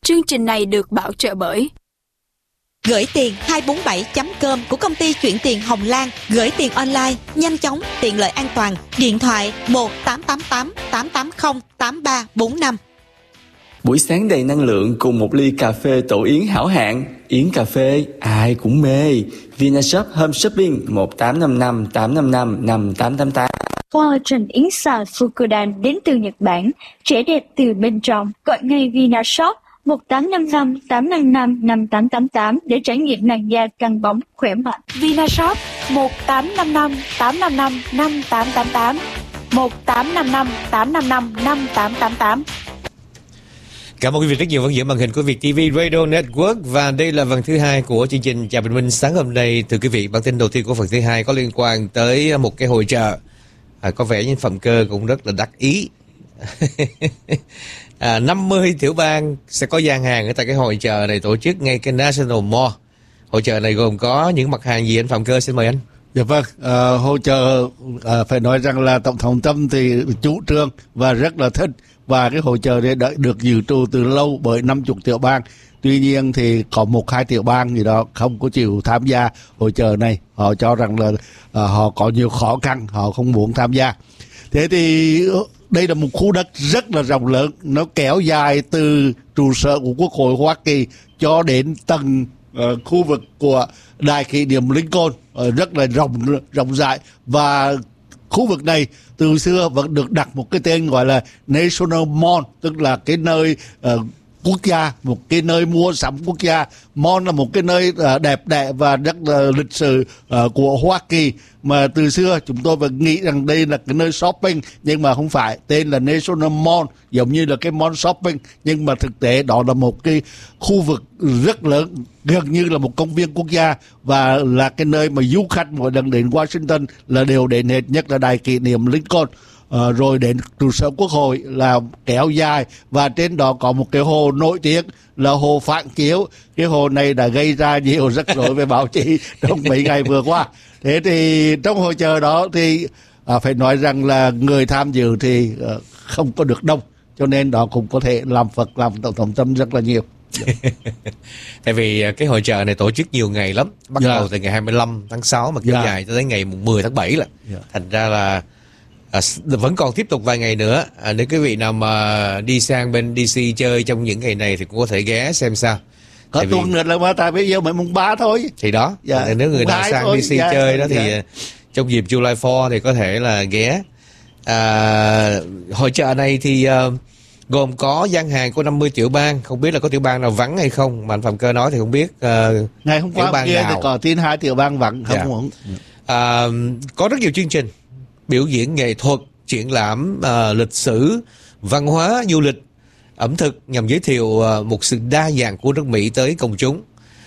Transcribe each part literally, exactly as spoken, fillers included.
Chương trình này được bảo trợ bởi Gửi tiền hai bốn bảy chấm com của công ty chuyển tiền Hồng Lan. Gửi tiền online, nhanh chóng, tiện lợi, an toàn. Điện thoại một tám tám tám tám tám không tám ba bốn năm. Buổi sáng đầy năng lượng cùng một ly cà phê tổ yến hảo hạng. Yến cà phê ai cũng mê. Vinashop Home Shopping một tám năm năm tám năm năm năm tám tám tám. Collagen yến xào Fukudan đến từ Nhật Bản, trẻ đẹp từ bên trong. Gọi ngay Vinashop một tám năm năm tám năm năm năm tám tám tám để trải nghiệm làn da căng bóng khỏe mạnh. Vinashop một tám năm năm tám năm năm năm tám tám tám, một tám năm năm tám năm năm năm tám tám tám. Cảm ơn quý vị rất nhiều vẫn giữ màn hình của Việt ti vi Radio Network, và đây là phần thứ hai của chương trình Chào Bình Minh sáng hôm nay. Thưa quý vị, bản tin đầu tiên của phần thứ hai có liên quan tới một cái hội chợ. À, có vẻ như Phạm Cơ cũng rất là đắc ý. à, năm mươi tiểu bang sẽ có gian hàng ở tại cái hội chợ này, tổ chức ngay cái National Mall. Hội chợ này gồm có những mặt hàng gì anh Phạm Cơ, xin mời anh. Dạ vâng, à, hội chợ à, phải nói rằng là Tổng thống Trump thì chủ trương và rất là thích, và cái hội chợ này đã được dự trù từ lâu bởi năm mươi tiểu bang. Tuy nhiên thì có một hai tiểu bang gì đó không có chịu tham gia hội chợ này. Họ cho rằng là à, họ có nhiều khó khăn, họ không muốn tham gia. Thế thì đây là một khu đất rất là rộng lớn, nó kéo dài từ trụ sở của Quốc hội Hoa Kỳ cho đến tầng uh, khu vực của Đài kỷ niệm Lincoln, uh, rất là rộng rộng rãi. Và khu vực này từ xưa vẫn được đặt một cái tên gọi là National Mall, tức là cái nơi uh, quốc gia, một cái nơi mua sắm quốc gia. Mall là một cái nơi uh, đẹp đẽ và rất uh, lịch sử uh, của Hoa Kỳ, mà từ xưa chúng tôi vẫn nghĩ rằng đây là cái nơi shopping, nhưng mà không phải. Tên là National Mall, giống như là cái mall shopping, nhưng mà thực tế đó là một cái khu vực rất lớn, gần như là một công viên quốc gia, và là cái nơi mà du khách mỗi lần đến Washington là đều đến hết, nhất là Đài kỷ niệm Lincoln. Uh, rồi đến trụ sở Quốc hội là kéo dài, và trên đó có một cái hồ nổi tiếng là hồ Phản Chiếu. Cái hồ này đã gây ra nhiều rắc rối về báo chí trong mấy ngày vừa qua. Thế thì trong hội chợ đó thì uh, phải nói rằng là người tham dự thì uh, không có được đông, cho nên đó cũng có thể làm Phật làm Tổng thống Trump rất là nhiều. Tại vì cái hội chợ này tổ chức nhiều ngày lắm, bắt yeah. đầu từ ngày hai mươi lăm tháng sáu mà kéo yeah. dài cho tới ngày mười tháng bảy là. Yeah. Thành ra là À, vẫn còn tiếp tục vài ngày nữa. À, nếu quý vị nào mà đi sang bên đê xê chơi trong những ngày này thì cũng có thể ghé xem sao. Có tuần nữa là mà tại bây giờ mới mùng ba thôi. Thì đó, dạ. Nếu người nào sang thôi. đê xê dạ, chơi đó dạ. thì trong dịp July fourth thì có thể là ghé. À, hội chợ này thì uh, gồm có gian hàng của năm mươi tiểu bang. Không biết là có tiểu bang nào vắng hay không, mà anh Phạm Cơ nói thì không biết. Uh, Ngày hôm qua kia thì có tin hai tiểu bang vắng không? Dạ. Muốn. À, có rất nhiều chương trình biểu diễn nghệ thuật, triển lãm uh, lịch sử, văn hóa, du lịch, ẩm thực nhằm giới thiệu uh, một sự đa dạng của nước Mỹ tới công chúng.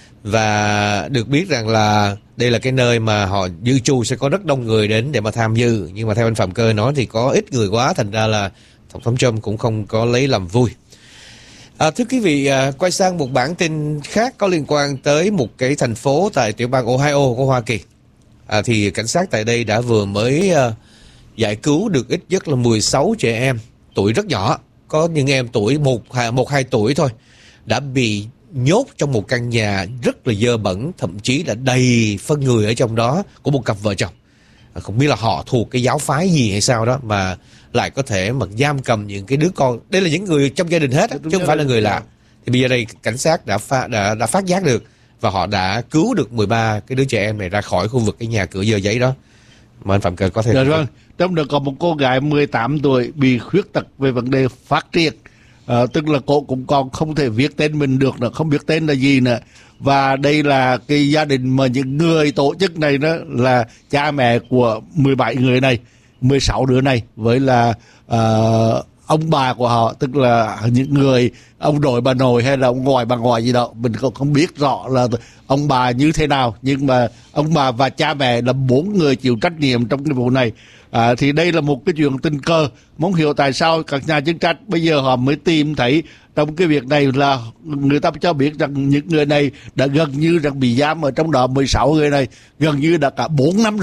Và được biết rằng là đây là cái nơi mà họ dự trù sẽ có rất đông người đến để mà tham dự. Nhưng mà theo anh Phạm Cơ nói thì có ít người quá, thành ra là Tổng thống Trump cũng không có lấy làm vui. À, thưa quý vị, uh, quay sang một bản tin khác có liên quan tới một cái thành phố tại tiểu bang Ohio của Hoa Kỳ. À, thì cảnh sát tại đây đã vừa mới uh, giải cứu được ít nhất là mười sáu trẻ em tuổi rất nhỏ. Có những em tuổi một hai tuổi thôi đã bị nhốt trong một căn nhà rất là dơ bẩn, thậm chí là đầy phân người ở trong đó của một cặp vợ chồng. À, không biết là họ thuộc cái giáo phái gì hay sao đó mà lại có thể mà giam cầm những cái đứa con. Đây là những người trong gia đình hết, chứ không phải là người lạ. Thì bây giờ đây cảnh sát đã, pha, đã, đã phát giác được, và họ đã cứu được mười ba cái đứa trẻ em này ra khỏi khu vực cái nhà cửa dơ giấy đó. Mà anh Phạm Cơ có thể... Dạ vâng, trong đó có một cô gái mười tám tuổi bị khuyết tật về vấn đề phát triển. À, tức là cô cũng còn không thể viết tên mình được nữa, không biết tên là gì nữa. Và đây là cái gia đình mà những người tổ chức này đó là cha mẹ của mười bảy người này, mười sáu đứa này, với là uh, ông bà của họ, tức là những người ông nội bà nội hay là ông ngoại bà ngoại gì đó, mình không, không biết rõ là ông bà như thế nào, nhưng mà ông bà và cha mẹ là bốn người chịu trách nhiệm trong cái vụ này. À, thì đây là một cái chuyện tình cờ, muốn hiểu tại sao các nhà chức trách bây giờ họ mới tìm thấy trong cái việc này là người ta cho biết rằng những người này đã gần như rằng bị giam ở trong đó, mười sáu người này gần như đã cả bốn năm rồi.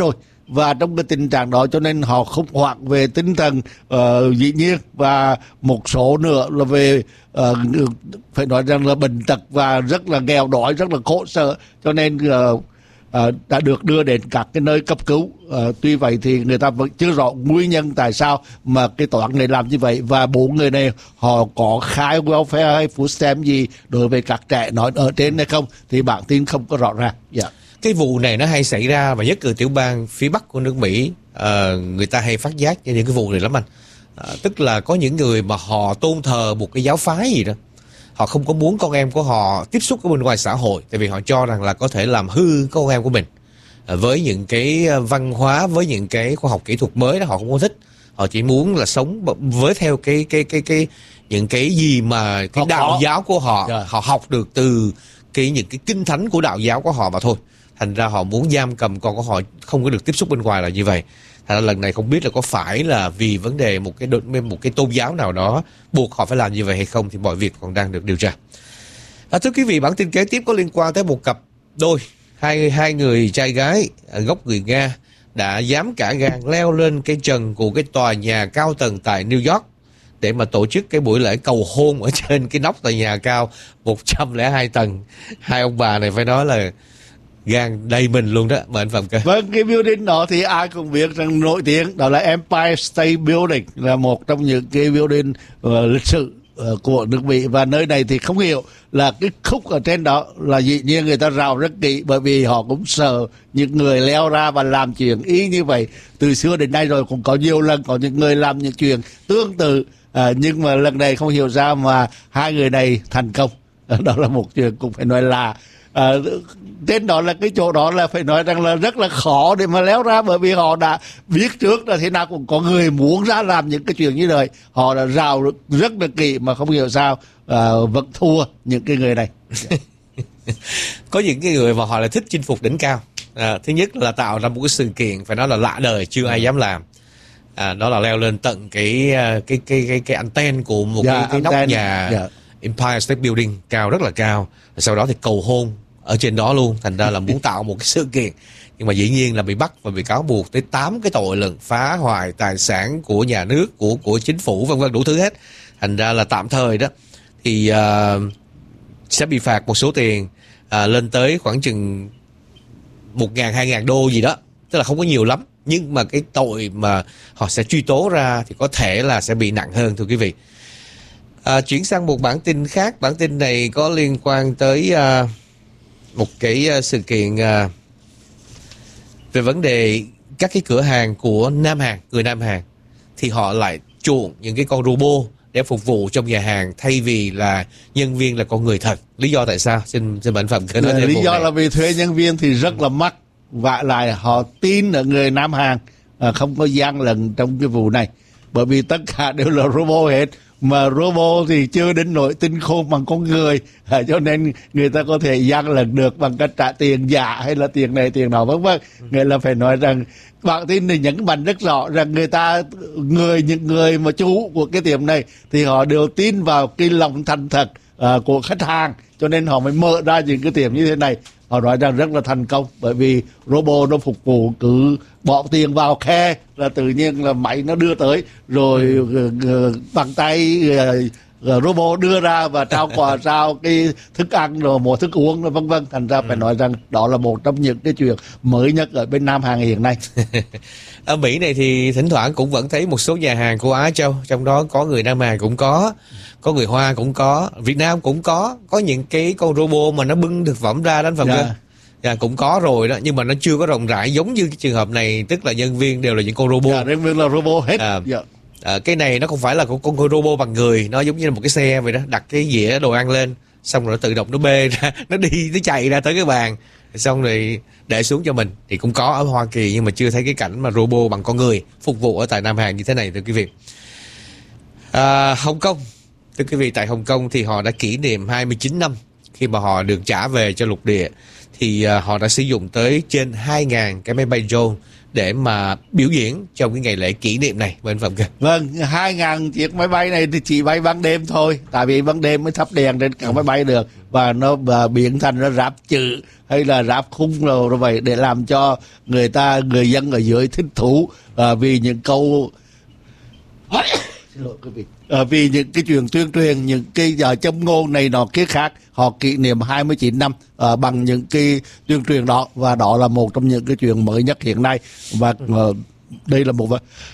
và trong cái tình trạng đó cho nên họ khủng hoảng về tinh thần uh, dĩ nhiên, và một số nữa là về uh, phải nói rằng là bệnh tật và rất là nghèo đói, rất là khổ sở, cho nên uh, uh, đã được đưa đến các cái nơi cấp cứu. Uh, tuy vậy thì người ta vẫn chưa rõ nguyên nhân tại sao mà cái toán này làm như vậy, và bốn người này họ có khai welfare hay food stamp gì đối với các trẻ nói ở trên hay không thì bản tin không có rõ ràng. Dạ. Yeah. Cái vụ này nó hay xảy ra, và nhất là tiểu bang phía Bắc của nước Mỹ, uh, người ta hay phát giác những cái vụ này lắm anh. Uh, tức là có những người mà họ tôn thờ một cái giáo phái gì đó, họ không có muốn con em của họ tiếp xúc với bên ngoài xã hội, tại vì họ cho rằng là có thể làm hư con em của mình. Uh, với những cái văn hóa, với những cái khoa học kỹ thuật mới đó họ không có thích. Họ chỉ muốn là sống với theo cái cái cái cái những cái gì mà cái họ đạo có. giáo của họ, Yeah. họ học được từ cái những cái kinh thánh của đạo giáo của họ mà thôi. Thành ra họ muốn giam cầm con của họ không có được tiếp xúc bên ngoài là như vậy. Thành ra lần này không biết là có phải là vì vấn đề một cái đột, một cái tôn giáo nào đó buộc họ phải làm như vậy hay không, thì mọi việc còn đang được điều tra. À, thưa quý vị, bản tin kế tiếp có liên quan tới một cặp đôi, hai hai người trai gái gốc người Nga đã dám cả gan leo lên cái trần của cái tòa nhà cao tầng tại New York để mà tổ chức cái buổi lễ cầu hôn ở trên cái nóc tòa nhà cao một trăm lẻ hai tầng. Hai ông bà này phải nói là gan đầy mình luôn đó, mời anh Phạm Cơ. Vâng, cái building đó thì ai cũng biết rằng nổi tiếng, đó là Empire State Building, là một trong những cái building uh, lịch sử uh, của nước Mỹ. Và nơi này thì không hiểu là cái khúc ở trên đó là dĩ nhiên người ta rào rất kỹ, bởi vì họ cũng sợ những người leo ra và làm chuyện ý như vậy. Từ xưa đến nay rồi cũng có nhiều lần có những người làm những chuyện tương tự, uh, nhưng mà lần này không hiểu sao mà hai người này thành công. Đó là một chuyện cũng phải nói là À, trên đó là cái chỗ đó là phải nói rằng là rất là khó để mà léo ra, bởi vì họ đã biết trước là thế nào cũng có người muốn ra làm những cái chuyện như vậy. Họ đã rào rất là kỹ mà không hiểu sao à, vẫn thua những cái người này. Có những cái người mà họ lại thích chinh phục đỉnh cao. À, thứ nhất là tạo ra một cái sự kiện phải nói là lạ đời, chưa ai dám làm. À, đó là leo lên tận cái cái cái cái cái anten của một yeah, cái, cái nóc nhà yeah. Empire State Building cao, rất là cao. Sau đó thì cầu hôn ở trên đó luôn. Thành ra là muốn tạo một cái sự kiện, nhưng mà dĩ nhiên là bị bắt và bị cáo buộc tới tám cái tội lần phá hoại tài sản của nhà nước, của của chính phủ, vân vân đủ thứ hết. Thành ra là tạm thời đó thì uh, sẽ bị phạt một số tiền uh, lên tới khoảng chừng một ngàn hai ngàn đô gì đó, tức là không có nhiều lắm, nhưng mà cái tội mà họ sẽ truy tố ra thì có thể là sẽ bị nặng hơn, thưa quý vị. À, chuyển sang một bản tin khác. Bản tin này có liên quan tới uh, một cái uh, sự kiện uh, về vấn đề các cái cửa hàng của Nam Hàn, người Nam Hàn thì họ lại chuộng những cái con robot để phục vụ trong nhà hàng thay vì là nhân viên là con người thật. Lý do tại sao? Xin xin bạn Phạm Cơ nói. Lý do này là vì thuê nhân viên thì rất là mắc, và lại họ tin ở người Nam Hàn à, không có gian lận trong cái vụ này, bởi vì tất cả đều là robot hết. Mà robot thì chưa đến nỗi tinh khôn bằng con người, à, cho nên người ta có thể gian lận được bằng cách trả tiền giả hay là tiền này tiền nào vân vân. Nghĩa là phải nói rằng bản tin này nhấn mạnh rất rõ rằng người ta người những người mà chủ của cái tiệm này thì họ đều tin vào cái lòng thành thật uh, của khách hàng, cho nên họ mới mở ra những cái tiệm như thế này. Họ nói rằng rất là thành công, bởi vì robot nó phục vụ cứ bỏ tiền vào khe là tự nhiên là máy nó đưa tới, rồi ừ. bằng tay robot đưa ra và trao quà, trao cái thức ăn rồi một thức uống vân vân. Thành ra ừ. phải nói rằng đó là một trong những cái chuyện mới nhất ở bên Nam Hàn hiện nay. Ở Mỹ này thì thỉnh thoảng cũng vẫn thấy một số nhà hàng của Á Châu, trong đó có người Nam Hàn cũng có, có người Hoa cũng có, Việt Nam cũng có, có những cái con robot mà nó bưng thực phẩm ra đó anh Phạm Cơ. Dạ, cũng có rồi đó, nhưng mà nó chưa có rộng rãi giống như cái trường hợp này, tức là nhân viên đều là những con robot. Dạ, nhân viên là robot hết. À, dạ. à, cái này nó không phải là con, con robot bằng người, nó giống như là một cái xe vậy đó, đặt cái dĩa đồ ăn lên, xong rồi nó tự động nó bê ra, nó đi, nó chạy ra tới cái bàn, xong rồi để xuống cho mình. Thì cũng có ở Hoa Kỳ, nhưng mà chưa thấy cái cảnh mà robot bằng con người phục vụ ở tại Nam Hàn như thế này, thưa quý vị. À, Hồng Kông, thưa quý vị, tại Hồng Kông thì họ đã kỷ niệm hai mươi chín năm khi mà họ được trả về cho lục địa. thì uh, họ đã sử dụng tới trên hai nghìn cái máy bay drone để mà biểu diễn trong cái ngày lễ kỷ niệm này. Bên Phạm Cơ. Vâng, hai ngàn chiếc máy bay này thì chỉ bay ban đêm thôi, tại vì ban đêm mới thắp đèn trên cả máy bay được, và nó và biến thành nó ráp chữ hay là ráp khung rồi, rồi vậy để làm cho người ta người dân ở dưới thích thú à, vì những câu xin lỗi quý vị à, vì những cái chuyện tuyên truyền, những cái uh, châm ngôn này nọ kia khác. Họ kỷ niệm hai mươi chín năm uh, bằng những cái tuyên truyền đó, và đó là một trong những cái chuyện mới nhất hiện nay. Và uh, đây là một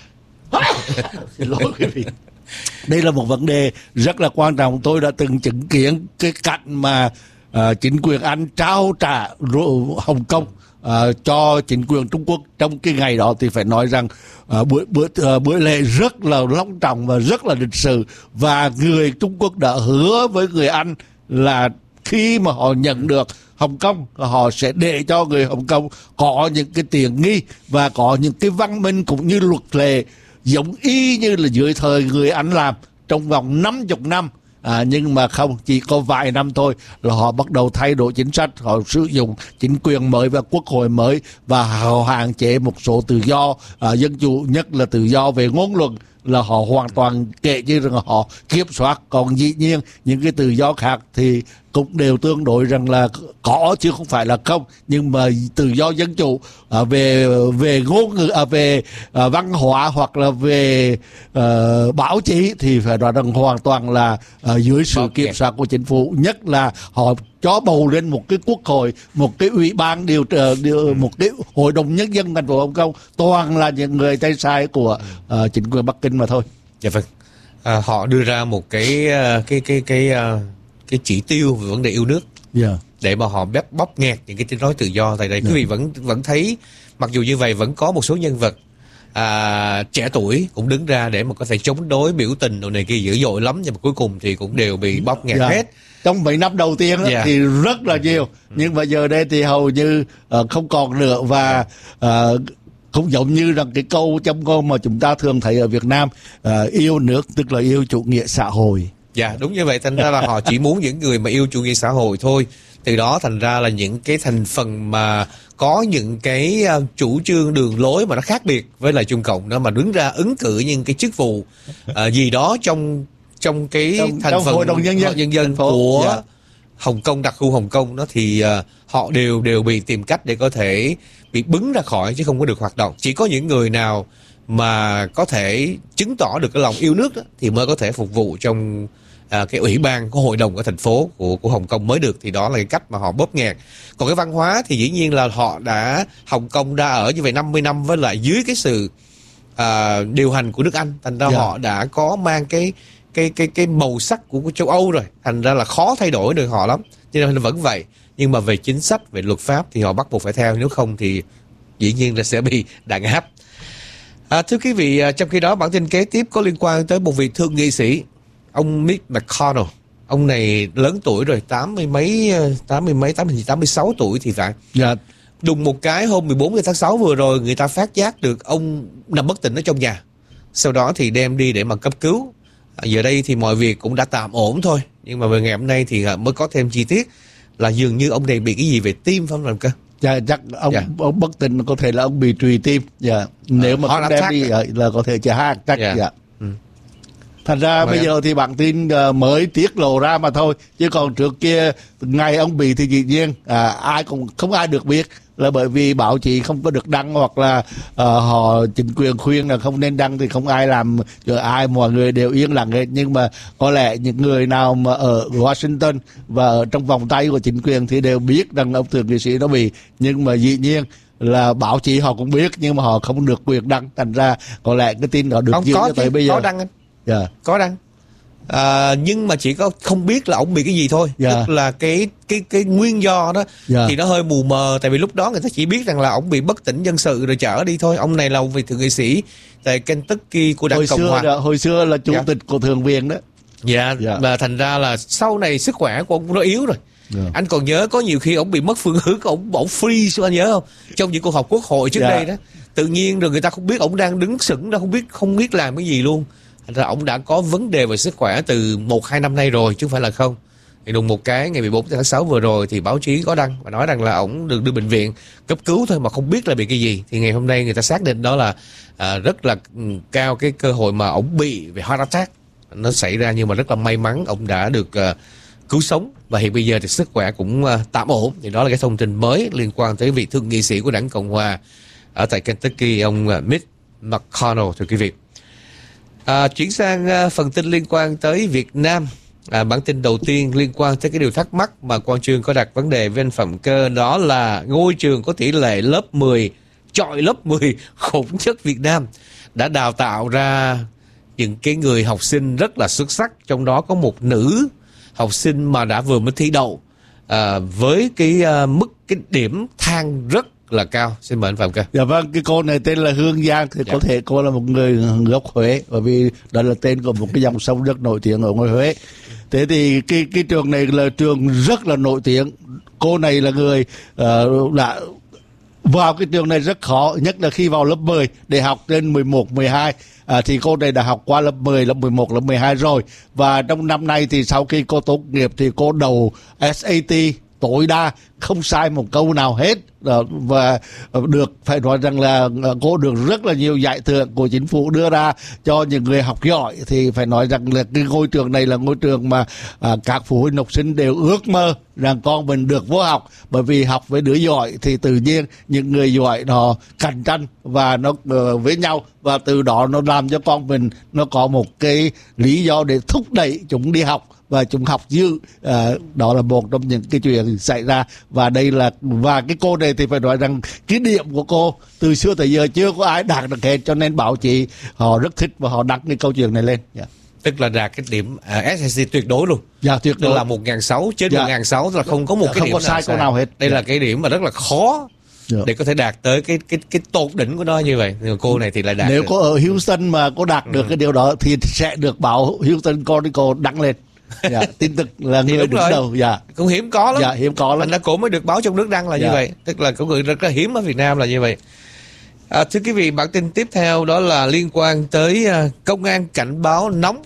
xin lỗi quý vị đây là một vấn đề rất là quan trọng. Tôi đã từng chứng kiến cái cảnh mà uh, chính quyền Anh trao trả Hồng Kông uh, cho chính quyền Trung Quốc trong cái ngày đó, thì phải nói rằng uh, buổi buổi uh, buổi lễ rất là long trọng và rất là lịch sử. Và người Trung Quốc đã hứa với người Anh là khi mà họ nhận được Hồng Kông, họ sẽ để cho người Hồng Kông có những cái tiện nghi và có những cái văn minh cũng như luật lệ giống y như là dưới thời người Anh làm trong vòng năm mươi năm. À, nhưng mà không, chỉ có vài năm thôi là họ bắt đầu thay đổi chính sách, họ sử dụng chính quyền mới và quốc hội mới, và họ hạn chế một số tự do à, dân chủ, nhất là tự do về ngôn luận là họ hoàn toàn kể như rằng họ kiểm soát. Còn dĩ nhiên những cái tự do khác thì cũng đều tương đối rằng là có chứ không phải là không. Nhưng mà tự do dân chủ à, về về ngôn ngữ à, về à, văn hóa hoặc là về à, báo chí thì phải nói rằng hoàn toàn là à, dưới sự okay. kiểm soát của chính phủ. Nhất là họ cho bầu lên một cái quốc hội, một cái ủy ban điều, điều một cái hội đồng nhân dân thành phố Hồng Kông, toàn là những người tay sai của uh, chính quyền Bắc Kinh mà thôi. Dạ vâng. À, họ đưa ra một cái cái cái cái cái, cái chỉ tiêu về vấn đề yêu nước. Yeah. Để mà họ bóp bóp nghẹt những cái tiếng nói tự do tại đây. Yeah. Quý vị vẫn vẫn thấy mặc dù như vậy vẫn có một số nhân vật à, trẻ tuổi cũng đứng ra để mà có thể chống đối, biểu tình đồ này kia dữ dội lắm, nhưng mà cuối cùng thì cũng đều bị bóp nghẹt yeah. hết. Trong mấy năm đầu tiên đó, yeah. thì rất là nhiều, ừ. nhưng mà giờ đây thì hầu như uh, không còn nữa. Và uh, cũng giống như rằng cái câu châm ngôn mà chúng ta thường thấy ở Việt Nam, uh, yêu nước tức là yêu chủ nghĩa xã hội. Dạ đúng như vậy, thành ra là họ chỉ muốn những người mà yêu chủ nghĩa xã hội thôi. Từ đó thành ra là những cái thành phần mà có những cái uh, chủ trương đường lối mà nó khác biệt với lại Trung Cộng đó, mà đứng ra ứng cử những cái chức vụ uh, gì đó trong trong cái trong, thành trong phần hội đồng nhân dân, nhân dân của yeah. Hồng Kông, đặc khu Hồng Kông đó, thì uh, họ đều đều bị tìm cách để có thể bị bứng ra khỏi, chứ không có được hoạt động. Chỉ có những người nào mà có thể chứng tỏ được cái lòng yêu nước đó, thì mới có thể phục vụ trong uh, cái ủy ban của hội đồng ở thành phố của của Hồng Kông mới được. Thì đó là cái cách mà họ bóp nghẹt. Còn cái văn hóa thì dĩ nhiên là họ đã Hồng Kông đã ở như vậy năm mươi năm với lại dưới cái sự uh, điều hành của nước Anh, thành ra yeah. họ đã có mang cái cái cái cái màu sắc của, của châu Âu rồi, thành ra là khó thay đổi được họ lắm, cho nên vẫn vậy. Nhưng mà về chính sách, về luật pháp thì họ bắt buộc phải theo, nếu không thì dĩ nhiên là sẽ bị đàn áp. À, thưa quý vị, trong khi đó bản tin kế tiếp có liên quan tới một vị thượng nghị sĩ, ông Mitch McConnell. Ông này lớn tuổi rồi, tám mươi mấy, tám mươi mấy, tám mươi, tám mươi sáu tuổi thì phải. Dạ. Đùng một cái hôm mười bốn tháng sáu vừa rồi, người ta phát giác được ông nằm bất tỉnh ở trong nhà. Sau đó thì đem đi để mà cấp cứu. À, giờ đây thì mọi việc cũng đã tạm ổn thôi. Nhưng mà về ngày hôm nay thì mới có thêm chi tiết là dường như ông này bị cái gì về tim phải không làm cơ? Dạ, chắc ông, dạ. ông bất tỉnh, có thể là ông bị trùy tim. Dạ. Nếu à, mà không đem đi à? Là có thể chả hát chắc. Dạ. Dạ. Ừ. Thành ra Mà bây em... giờ thì bản tin uh, mới tiết lộ ra mà thôi. Chứ còn trước kia ngày ông bị thì dĩ nhiên à, ai cũng không ai được biết, là bởi vì báo chí không có được đăng, hoặc là uh, họ chính quyền khuyên là không nên đăng thì không ai làm, ai mọi người đều yên lặng hết. Nhưng mà có lẽ những người nào mà ở Washington và ở trong vòng tay của chính quyền thì đều biết rằng ông thượng nghị sĩ nó bị, nhưng mà dĩ nhiên là báo chí họ cũng biết nhưng mà họ không được quyền đăng, thành ra có lẽ cái tin đó được giữ cho tới bây giờ. Có đăng anh? Yeah. Có đăng. À, nhưng mà chỉ có không biết là ông bị cái gì thôi. Yeah. Tức là cái cái cái nguyên do đó yeah. thì nó hơi mù mờ, tại vì lúc đó người ta chỉ biết rằng là ông bị bất tỉnh nhân sự rồi chở đi thôi. Ông này là một vị thượng nghị sĩ tại Kentucky của đảng Cộng hòa. Đó, hồi xưa là chủ yeah. tịch của thượng viện đó. Dạ, yeah. yeah. Và thành ra là sau này sức khỏe của ông nó yếu rồi. Yeah. Anh còn nhớ có nhiều khi ông bị mất phương hướng, ông bỏ freeze, anh nhớ không? Trong những cuộc họp quốc hội trước yeah. đây đó, tự nhiên rồi người ta không biết ông đang đứng sững đó, không biết không biết làm cái gì luôn. Thành ra ông đã có vấn đề về sức khỏe từ một hai năm nay rồi chứ không phải là không. Thì đùng một cái ngày mười bốn tháng sáu vừa rồi thì báo chí có đăng và nói rằng là ổng được đưa bệnh viện cấp cứu thôi mà không biết là bị cái gì. Thì ngày hôm nay người ta xác định đó là à, rất là cao cái cơ hội mà ổng bị về heart attack nó xảy ra, nhưng mà rất là may mắn ổng đã được uh, cứu sống và hiện bây giờ thì sức khỏe cũng uh, tạm ổn. Thì đó là cái thông tin mới liên quan tới vị thượng nghị sĩ của đảng Cộng hòa ở tại Kentucky, ông uh, Mitch McConnell, thưa quý vị. À, chuyển sang uh, phần tin liên quan tới Việt Nam. À, bản tin đầu tiên liên quan tới cái điều thắc mắc mà Quang Chương có đặt vấn đề với anh Phạm Cơ, đó là ngôi trường có tỷ lệ lớp mười chọi lớp mười khủng nhất Việt Nam đã đào tạo ra những cái người học sinh rất là xuất sắc, trong đó có một nữ học sinh mà đã vừa mới thi đậu à, với cái à, mức cái điểm thang rất là cao. Xin mời anh Phạm Cơ. Dạ vâng, cái cô này tên là Hương Giang, thì dạ. Có thể cô là một người gốc Huế, bởi vì đó là tên của một cái dòng sông rất nổi tiếng ở ngoài Huế. Thế thì cái cái trường này là trường rất là nổi tiếng. Cô này là người uh, đã vào cái trường này rất khó, nhất là khi vào lớp mười để học trên mười một, mười hai. À, thì cô này đã học qua lớp mười, lớp mười một, lớp mười hai rồi. Và trong năm nay thì sau khi cô tốt nghiệp thì cô đầu ét a tê tối đa, không sai một câu nào hết. Và được phải nói rằng là cô được rất là nhiều giải thưởng của chính phủ đưa ra cho những người học giỏi. Thì phải nói rằng là cái ngôi trường này là ngôi trường mà à, các phụ huynh học sinh đều ước mơ rằng con mình được vô học, bởi vì học với đứa giỏi thì tự nhiên những người giỏi nó cạnh tranh và nó uh, với nhau, và từ đó nó làm cho con mình nó có một cái lý do để thúc đẩy chúng đi học và chúng học dư. À, đó là một trong những cái chuyện xảy ra. Và đây là và cái cô này thì phải nói rằng cái điểm của cô từ xưa tới giờ chưa có ai đạt được hết, cho nên báo chí họ rất thích và họ đăng cái câu chuyện này lên. Yeah. Tức là đạt cái điểm uh, ét a tê tuyệt đối luôn. Dạ, tuyệt đối. Tức là một nghìn sáu trăm trên dạ. một nghìn sáu trăm là không có một dạ, cái không điểm có sai câu nào hết. Đây dạ. là cái điểm mà rất là khó dạ. để có thể đạt tới cái cái cái tột đỉnh của nó như vậy. Nhưng cô này thì lại đạt. Nếu được. có ở Houston mà có đạt được ừ. cái điều đó thì sẽ được báo Houston Chronicle đăng lên. Dạ, tin tức là người đứng rồi. đầu. Dạ. Cũng hiếm có lắm. Dạ, hiếm có lắm. Thành ra cổ mới được báo trong nước đăng là dạ. như vậy. Tức là có người rất là hiếm ở Việt Nam là như vậy. À, thưa quý vị, bản tin tiếp theo đó là liên quan tới uh, công an cảnh báo nóng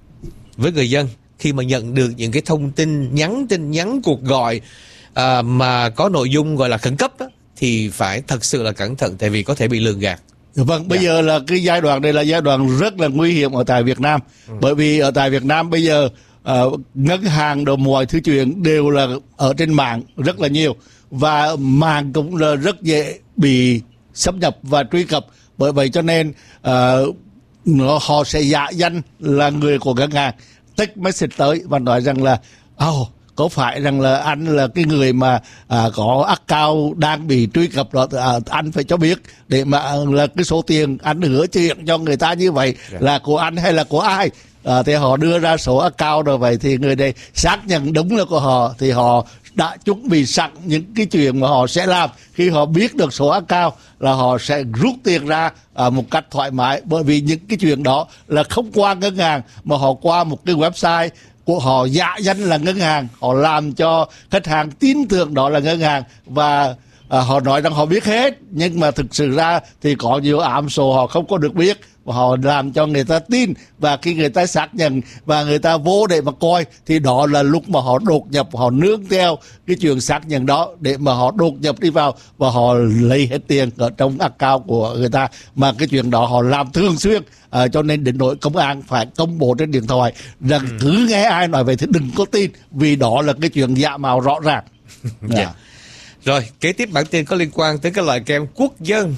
với người dân khi mà nhận được những cái thông tin nhắn tin nhắn cuộc gọi à, mà có nội dung gọi là khẩn cấp đó, thì phải thật sự là cẩn thận, tại vì có thể bị lường gạt. Vâng, bây dạ. giờ là cái giai đoạn này là giai đoạn rất là nguy hiểm ở tại Việt Nam. Ừ. Bởi vì ở tại Việt Nam bây giờ uh, ngân hàng đồ mọi thứ chuyện đều là ở trên mạng rất là nhiều, và mạng cũng là rất dễ bị xâm nhập và truy cập. Bởi vậy cho nên uh, nó, họ sẽ giả danh là người của ngân hàng, text message tới và nói rằng là oh, có phải rằng là anh là cái người mà à, có account đang bị truy cập đó, à, anh phải cho biết để mà là cái số tiền anh hứa chuyện cho người ta như vậy yeah. là của anh hay là của ai. À, thì họ đưa ra số account rồi, vậy thì người này xác nhận đúng là của họ, thì họ đã chuẩn bị sẵn những cái chuyện mà họ sẽ làm. Khi họ biết được số account là họ sẽ rút tiền ra à, một cách thoải mái, bởi vì những cái chuyện đó là không qua ngân hàng mà họ qua một cái website của họ giả danh là ngân hàng, họ làm cho khách hàng tin tưởng đó là ngân hàng, và à, họ nói rằng họ biết hết, nhưng mà thực sự ra thì có nhiều ám số họ không có được biết, và họ làm cho người ta tin. Và khi người ta xác nhận và người ta vô để mà coi thì đó là lúc mà họ đột nhập, họ nương theo cái chuyện xác nhận đó để mà họ đột nhập đi vào và họ lấy hết tiền ở trong account của người ta. Mà cái chuyện đó họ làm thường xuyên, à, cho nên đến nỗi công an phải công bố trên điện thoại rằng ừ. cứ nghe ai nói vậy thì đừng có tin, vì đó là cái chuyện giả mạo rõ ràng. yeah. yeah. Rồi, kế tiếp bản tin có liên quan tới cái loại kem quốc dân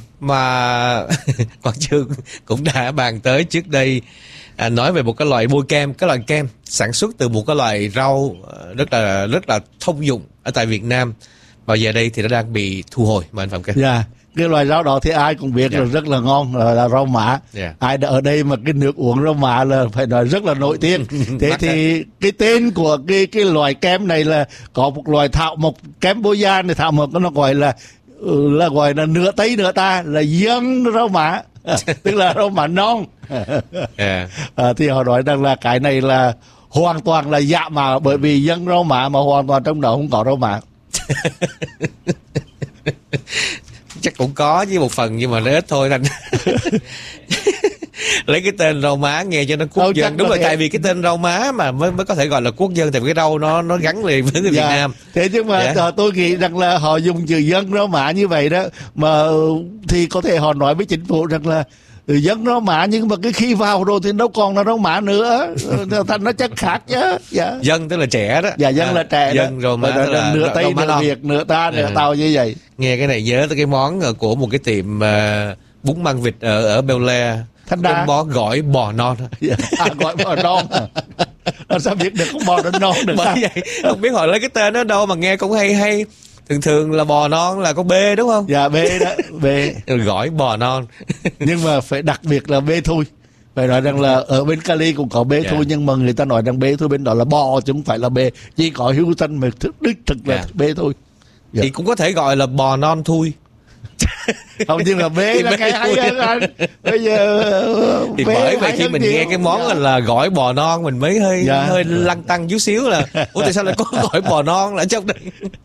mà Quang Chương cũng đã bàn tới trước đây, à, nói về một cái loại bôi kem, cái loại kem sản xuất từ một cái loại rau rất là rất là thông dụng ở tại Việt Nam, và giờ đây thì nó đang bị thu hồi, mà anh Phạm Cơ. Dạ, yeah. Cái loại rau đó thì ai cũng biết yeah. là rất là ngon, là, là rau mã. Yeah. Ai đã ở đây mà cái nước uống rau mã là phải nói rất là nổi tiếng. Thế thì hả? Cái tên của cái cái loại kem này là có một loài thảo mộc, kem bôi da này thảo mộc nó gọi là là gọi là nửa Tây nửa ta, là dân rau mã, tức là rau mã non. yeah. à, thì họ nói rằng là cái này là hoàn toàn là giả mạo, bởi vì dân rau mã mà hoàn toàn trong đó không có rau mã. Chắc cũng có với một phần nhưng mà nó ít thôi anh. Lấy cái tên rau má nghe cho nó quốc Đâu, dân. Đúng rồi, thế. tại vì cái tên rau má mà mới mới có thể gọi là quốc dân, tại vì cái rau nó nó gắn liền với người Dạ. Việt Nam. Thế nhưng mà Dạ. ờ, tôi nghĩ rằng là họ dùng chữ dân rau má như vậy đó mà thì có thể họ nói với chính phủ rằng là ừ, dân rau má, nhưng mà cái khi vào rồi thì đâu còn là rau má nữa, thành nó chất khác chứ. Dạ. Dân tức là trẻ đó. Dạ, dân À, là trẻ dân đó. rau má Và tức là nửa rau Tây má nửa non. Việt nửa ta nửa Ừ. Tàu như vậy. Nghe cái này nhớ tới cái món ờ, của một cái tiệm ờ, bún măng vịt ở ở Bel Air. Thanh Cái Đa. món gỏi bò non. Dạ. À, gọi bò non à. Làm sao biết được con bò nó non được Bởi ta? vậy không biết họ lấy cái tên đó đâu mà nghe cũng hay hay. Thường thường là bò non là có B đúng không? Dạ, B đó, B. Gỏi bò non. Nhưng mà phải đặc biệt là B thui. Phải nói rằng là ở bên Cali cũng có B Dạ. thui, nhưng mà người ta nói rằng B thui bên đó là bò chứ không phải là B. Chỉ có Houston mà thức đích thực là Dạ. B thôi. Dạ. Thì cũng có thể gọi là bò non thui. Không, nhưng mà B Thì là B cái hay thui. hơn anh. Bây giờ Thì B bởi vậy hay khi hơn mình nhiều. nghe cái món Dạ. là gỏi bò non mình mới hơi Dạ. hơi lăn tăng chút xíu là ủa tại sao lại có gỏi bò non ở trong đây?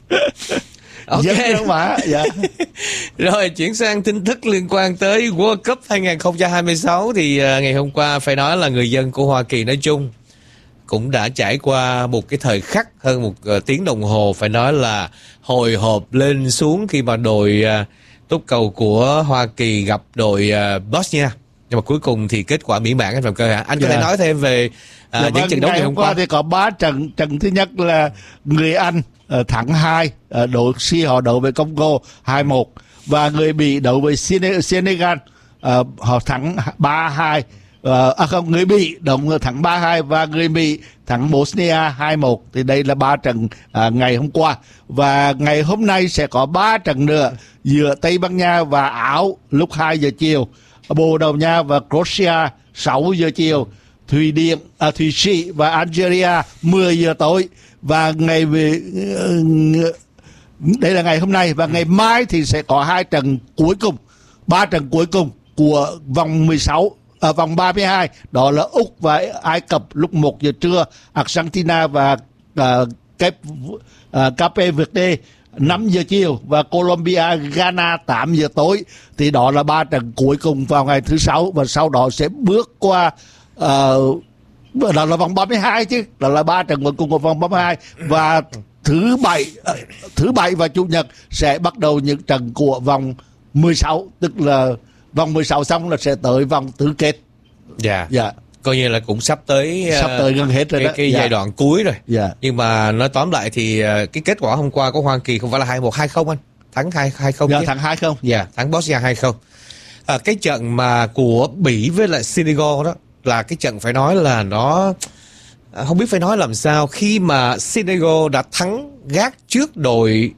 Ok. Dân đâu mà. Dạ. Rồi chuyển sang tin tức liên quan tới World Cup hai không hai sáu thì uh, ngày hôm qua phải nói là người dân của Hoa Kỳ nói chung cũng đã trải qua một cái thời khắc hơn một uh, tiếng đồng hồ, phải nói là hồi hộp lên xuống khi mà đội uh, túc cầu của Hoa Kỳ gặp đội uh, Bosnia. Nhưng mà cuối cùng thì kết quả mỹ mãn anh Phạm Cơ hả? Anh có Dạ. thể nói thêm về uh, Dạ, những vâng, trận đấu ngày hôm qua. thì có ba trận. Trận thứ nhất là người Anh uh, thắng hai, uh, đội si họ đấu với Congo hai một, và người Bỉ đấu với Sene- Senegal uh, họ thắng ba hai. Uh, à không, người Bỉ đấu thắng ba hai và người Mỹ thắng Bosnia hai một. Thì đây là ba trận uh, ngày hôm qua, và ngày hôm nay sẽ có ba trận nữa giữa Tây Ban Nha và Áo lúc hai giờ chiều, Bồ Đào Nha và Croatia sáu giờ chiều, Thụy Điển, à, Thụy Sĩ và Algeria mười giờ tối. Và ngày về đây là ngày hôm nay, và ngày mai thì sẽ có hai trận cuối cùng, ba trận cuối cùng của vòng mười sáu, ở vòng ba mươi hai, đó là Úc và Ai Cập lúc một giờ trưa, Argentina và uh, Cape, uh, Cape Verde năm giờ chiều, và Colombia Ghana tám giờ tối. Thì đó là ba trận cuối cùng vào ngày thứ sáu, và sau đó sẽ bước qua uh, đó là vòng ba mươi hai chứ, đó là ba trận cuối cùng của vòng ba mươi hai. Và thứ bảy thứ bảy và chủ nhật sẽ bắt đầu những trận của vòng mười sáu, tức là vòng mười sáu xong là sẽ tới vòng tứ kết. Dạ. Dạ. Coi như là cũng sắp tới Sắp tới gần hết rồi cái, đó. cái Dạ. giai đoạn cuối rồi. Dạ. Nhưng mà nói tóm lại thì uh, cái kết quả hôm qua của Hoa Kỳ không phải là hai một hai không anh, thắng hai không. Dạ, chứ? thắng hai không. Dạ, thắng Bosnia hai không. À, cái trận mà của Bỉ với lại Senegal đó là cái trận phải nói là nó à, không biết phải nói làm sao, khi mà Senegal đã thắng gác trước đội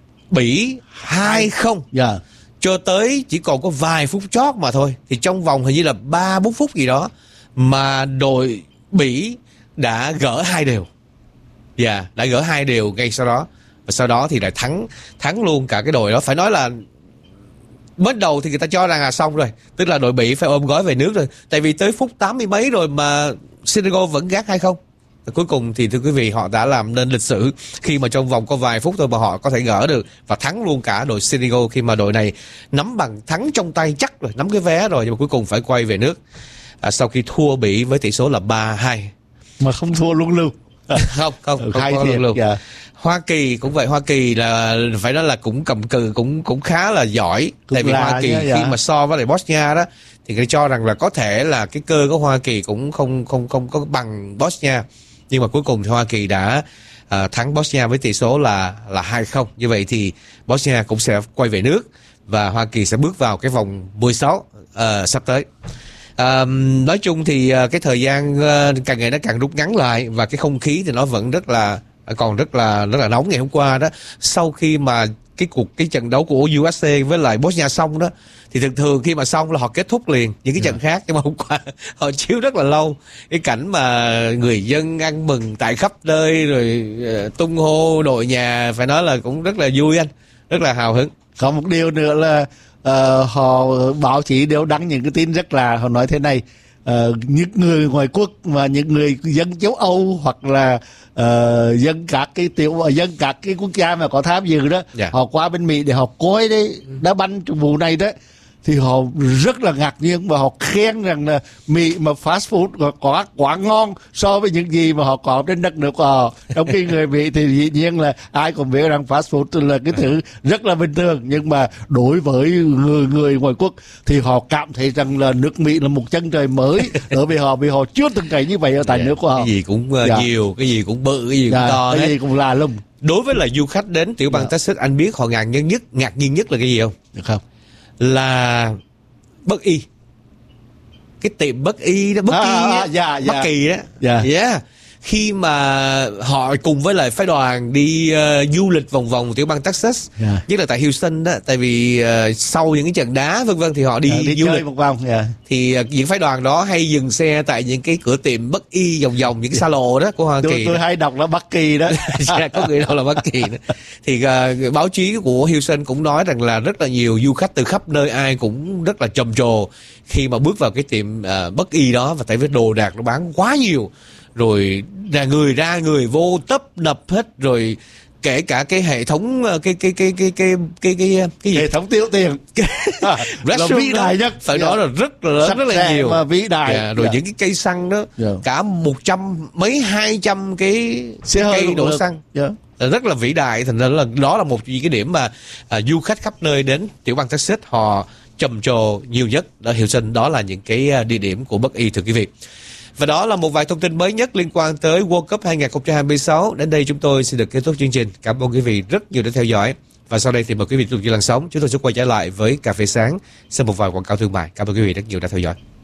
Bỉ hai không. Dạ. Cho tới chỉ còn có vài phút chót mà thôi, thì trong vòng hình như là ba bốn phút gì đó mà đội Bỉ đã gỡ hai đều. Dạ, yeah, đã gỡ hai đều ngay sau đó. Và sau đó thì lại thắng thắng luôn cả cái đội đó. Phải nói là mới đầu thì người ta cho rằng là xong rồi, tức là đội Bỉ phải ôm gói về nước rồi. Tại vì tới phút tám mươi mấy rồi mà Senegal vẫn gác hai không. Cuối cùng thì thưa quý vị, họ đã làm nên lịch sử khi mà trong vòng có vài phút thôi mà họ có thể gỡ được và thắng luôn cả đội Senegal, khi mà đội này nắm bằng thắng trong tay chắc rồi, nắm cái vé rồi, nhưng mà cuối cùng phải quay về nước à, sau khi thua Bỉ với tỷ số là ba hai. Mà không thua luôn luôn. Không, không, không Hay có thiệt. luôn luôn. Dạ. Hoa Kỳ cũng vậy, Hoa Kỳ là phải nói là cũng cầm cự, cũng cũng khá là giỏi. Cũng Tại vì là Hoa Kỳ nhá, dạ. khi mà so với lại Bosnia đó thì tôi cho rằng là có thể là cái cơ của Hoa Kỳ cũng không không không có bằng Bosnia. Nhưng mà cuối cùng thì Hoa Kỳ đã uh, thắng Bosnia với tỷ số là là hai không. Như vậy thì Bosnia cũng sẽ quay về nước và Hoa Kỳ sẽ bước vào cái vòng mười sáu uh, sắp tới. Uh, nói chung thì uh, cái thời gian uh, càng ngày nó càng rút ngắn lại, và cái không khí thì nó vẫn rất là còn rất là rất là nóng. Ngày hôm qua đó, sau khi mà cái cuộc cái trận đấu của u ét a với lại Bosnia xong đó, thì thường thường khi mà xong là họ kết thúc liền những cái trận khác, nhưng mà hôm qua họ chiếu rất là lâu. Cái cảnh mà người dân ăn mừng tại khắp nơi rồi uh, tung hô đội nhà, phải nói là cũng rất là vui anh, rất là hào hứng. Có một điều nữa là uh, họ báo chí đều đăng những cái tin rất là, họ nói thế này: uh, những người ngoài quốc và những người dân châu Âu hoặc là uh, dân các cái tiểu dân các cái quốc gia mà có tham dự đó, Dạ. họ qua bên Mỹ để họ coi đấy đá banh trong vụ này đó, thì họ rất là ngạc nhiên và họ khen rằng là Mỹ mà fast food quá quá ngon so với những gì mà họ có trên đất nước của họ. Trong khi người Mỹ thì dĩ nhiên là ai cũng biết rằng fast food là cái thứ rất là bình thường, nhưng mà đối với người người ngoại quốc thì họ cảm thấy rằng là nước Mỹ là một chân trời mới đối với họ, vì họ chưa từng thấy như vậy ở tại yeah. nước của họ. Cái gì cũng uh, yeah. nhiều, cái gì cũng bự, cái gì cũng yeah. to, cái hết. gì cũng là lum. Đối với là du khách đến tiểu bang yeah. Texas, anh biết họ ngạc nhiên nhất, ngạc nhiên nhất là cái gì không? Được không? Là Bất Y, cái tiệm Bất Y đó, Bất à, Kỳ à, á, yeah, Bất yeah. Kỳ đó, yeah. yeah. Khi mà họ cùng với lại phái đoàn đi uh, du lịch vòng vòng tiểu bang Texas, yeah. nhất là tại Houston đó, tại vì uh, sau những cái trận đá vân vân thì họ đi, yeah, đi du chơi lịch một vòng, yeah. thì uh, những phái đoàn đó hay dừng xe tại những cái cửa tiệm Bất Y vòng vòng, những cái xa lộ đó của Hoa tôi, Kỳ. Tôi hay đọc là Bất Kỳ đó. Có người đâu là Bất Kỳ nữa. Thì uh, báo chí của Houston cũng nói rằng là rất là nhiều du khách từ khắp nơi ai cũng rất là trầm trồ khi mà bước vào cái tiệm uh, Bất Y đó, và tại vì đồ đạc nó bán quá nhiều, rồi ra người ra người vô tấp nập hết, rồi kể cả cái hệ thống cái cái cái cái cái cái cái cái gì? Hệ thống tiêu tiền à, là vĩ đại nhất, phải yeah. nói là rất là lớn, Sắp rất là nhiều mà vĩ đại, yeah, rồi yeah. những cái cây xăng đó, yeah. cả một trăm mấy hai trăm cái xe cây đổ được. xăng, yeah. rất là vĩ đại. Thành ra là đó là một cái điểm mà à, du khách khắp nơi đến tiểu bang Texas họ trầm trồ nhiều nhất ở Houston. Đó là những cái địa điểm của Bất Y, thưa quý vị. Và đó là một vài thông tin mới nhất liên quan tới World Cup hai không hai sáu. Đến đây chúng tôi xin được kết thúc chương trình. Cảm ơn quý vị rất nhiều đã theo dõi. Và sau đây thì mời quý vị tiếp tục làn sóng. Chúng tôi sẽ quay trở lại với Cà phê sáng sau một vài quảng cáo thương mại. Cảm ơn quý vị rất nhiều đã theo dõi.